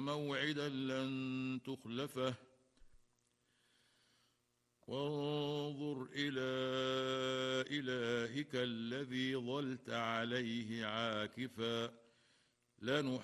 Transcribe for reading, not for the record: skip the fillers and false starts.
موعدا لن تخلفه وانظر إلى إلهك الذي ظلت عليه عاكفا